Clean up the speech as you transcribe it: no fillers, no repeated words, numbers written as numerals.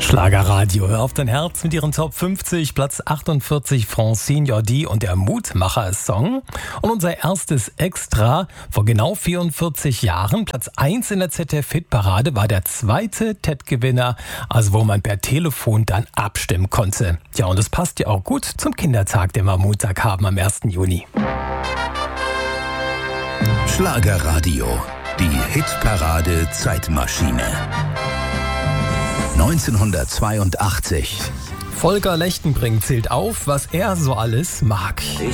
Schlagerradio, hör auf dein Herz mit ihren Top 50, Platz 48 Francine Jordi und der Mutmacher-Song. Und unser erstes Extra vor genau 44 Jahren, Platz 1 in der ZDF-Hitparade, war der zweite TED-Gewinner, also wo man per Telefon dann abstimmen konnte. Ja, und es passt ja auch gut zum Kindertag, den wir am Montag haben, am 1. Juni. Schlagerradio, die Hitparade-Zeitmaschine. 1982. Volker Lechtenbrink zählt auf, was er so alles mag.